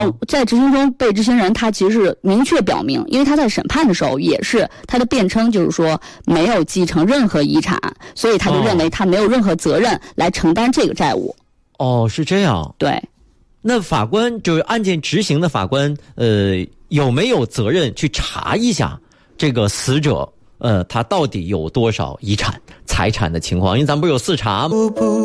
在执行中，被执行人他其实是明确表明，因为他在审判的时候也是他的辩称，就是说没有继承任何遗产，所以他就认为他没有任何责任来承担这个债务。 哦，是这样。 对。 那法官就是案件执行的法官，有没有责任去查一下这个死者，他到底有多少遗产、财产的情况？因为咱不是有4查吗？